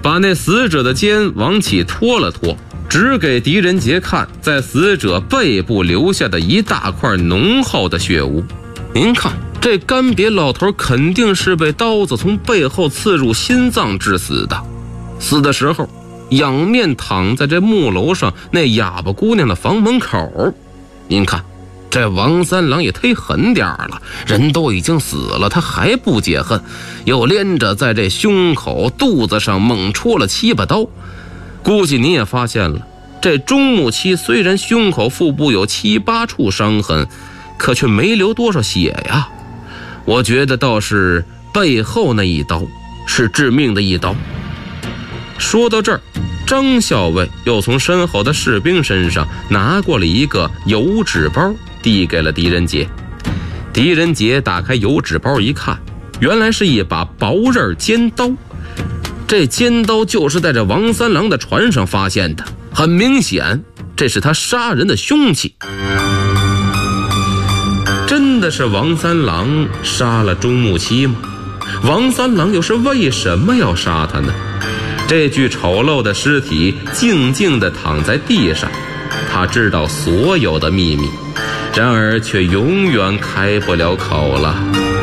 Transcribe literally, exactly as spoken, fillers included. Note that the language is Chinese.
把那死者的肩往起拖了拖，指给狄仁杰看在死者背部留下的一大块浓厚的血污。您看，这干瘪老头肯定是被刀子从背后刺入心脏致死的，死的时候仰面躺在这木楼上那哑巴姑娘的房门口。您看，这王三郎也忒狠点了，人都已经死了，他还不解恨，又连着在这胸口肚子上猛戳了七八刀。估计你也发现了，这钟木七虽然胸口腹部有七八处伤痕，可却没流多少血呀。我觉得倒是背后那一刀是致命的一刀。说到这儿，张校尉又从身后的士兵身上拿过了一个油纸包，递给了狄仁杰。狄仁杰打开油纸包一看，原来是一把薄刃尖刀。这尖刀就是在这王三郎的船上发现的，很明显这是他杀人的凶器。真的是王三郎杀了钟木七吗？王三郎又是为什么要杀他呢？这具丑陋的尸体静静地躺在地上，他知道所有的秘密，然而却永远开不了口了。